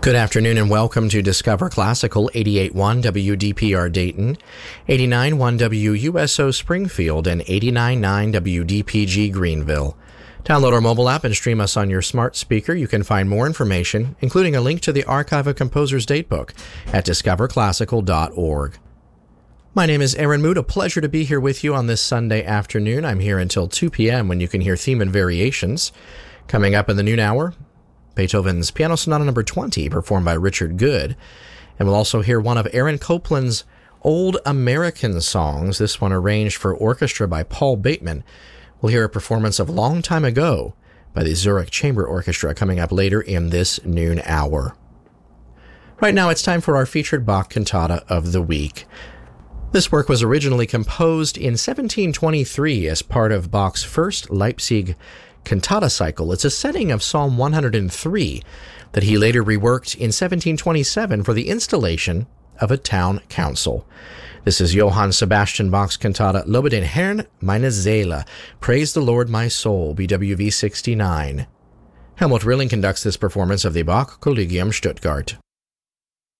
Good afternoon and welcome to Discover Classical 88.1 WDPR Dayton, 89.1 WUSO Springfield, and 89.9 WDPG Greenville. Download our mobile app and stream us on your smart speaker. You can find more information, including a link to the Archive of Composers Datebook at discoverclassical.org. My name is Aaron Mood. A pleasure to be here with you on this Sunday afternoon. I'm here until 2 p.m. when you can hear Theme and Variations. Coming up in the noon hour, Beethoven's Piano Sonata No. 20, performed by Richard Good. And we'll also hear one of Aaron Copland's old American songs, this one arranged for orchestra by Paul Bateman. We'll hear a performance of Long Time Ago by the Zurich Chamber Orchestra coming up later in this noon hour. Right now, it's time for our featured Bach cantata of the week. This work was originally composed in 1723 as part of Bach's first Leipzig cantata cycle. It's a setting of Psalm 103 that he later reworked in 1727 for the installation of a town council. This is Johann Sebastian Bach's cantata Lobe den Herrn meine Seele, Praise the Lord my soul, BWV 69. Helmut Rilling conducts this performance of the Bach Collegium Stuttgart.